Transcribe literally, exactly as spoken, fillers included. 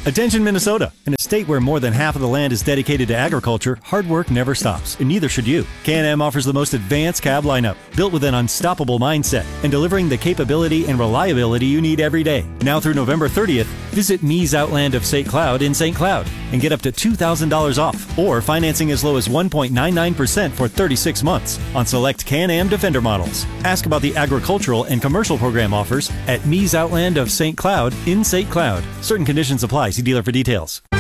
Attention Minnesota. In a state where more than half of the land is dedicated to agriculture, hard work never stops, and neither should you. Can-Am offers the most advanced cab lineup, built with an unstoppable mindset, and delivering the capability and reliability you need every day. Now through November thirtieth, visit Me's Outland of Saint Cloud in Saint Cloud and get up to two thousand dollars off, or financing as low as one point nine nine percent for thirty-six months on select Can-Am Defender models. Ask about the agricultural and commercial program offers at Me's Outland of Saint Cloud in Saint Cloud. Certain conditions apply. See dealer for details.